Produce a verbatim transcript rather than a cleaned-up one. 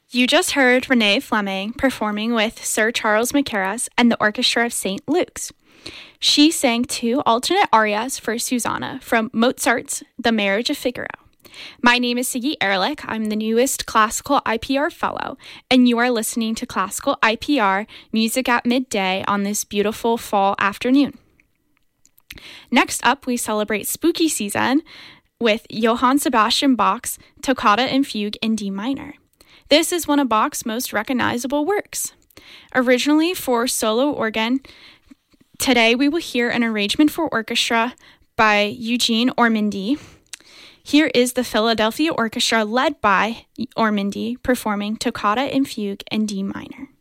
You just heard Renee Fleming performing with Sir Charles Mackerras and the Orchestra of Saint Luke's. She sang two alternate arias for Susanna from Mozart's The Marriage of Figaro. My name is Siggy Ehrlich. I'm the newest Classical I P R Fellow, and you are listening to Classical I P R Music at Midday on this beautiful fall afternoon. Next up, we celebrate spooky season with Johann Sebastian Bach's Toccata and Fugue in D minor. This is one of Bach's most recognizable works. Originally for solo organ, today we will hear an arrangement for orchestra by Eugene Ormandy. Here is the Philadelphia Orchestra led by Ormandy performing Toccata and Fugue in D minor.